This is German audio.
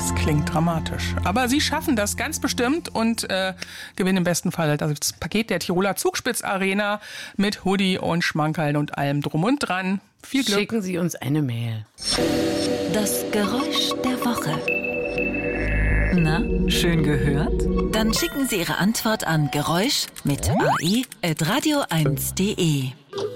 Das klingt dramatisch. Aber sie schaffen das ganz bestimmt und gewinnen im besten Fall das Paket der Tiroler Zugspitz-Arena mit Hoodie und Schmankerln und allem drum und dran. Viel Glück. Schicken Sie uns eine Mail. Das Geräusch der Woche. Na, schön gehört? Dann schicken Sie Ihre Antwort an Geräusch mit AI@radio1.de.